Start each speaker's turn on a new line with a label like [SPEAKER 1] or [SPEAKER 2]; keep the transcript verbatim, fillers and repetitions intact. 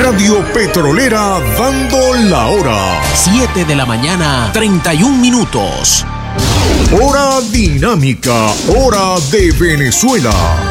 [SPEAKER 1] Radio Petrolera dando la hora.
[SPEAKER 2] siete de la mañana, treinta y un minutos.
[SPEAKER 1] Hora dinámica, hora de Venezuela.